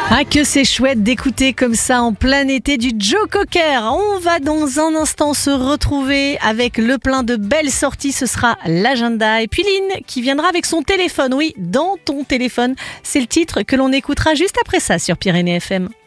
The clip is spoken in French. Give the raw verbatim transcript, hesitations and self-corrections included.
Ah que c'est chouette d'écouter comme ça en plein été du Joe Cocker. On va dans un instant se retrouver avec le plein de belles sorties, ce sera l'agenda. Et puis Lynn qui viendra avec son téléphone, oui, dans ton téléphone. C'est le titre que l'on écoutera juste après ça sur Pyrénées F M.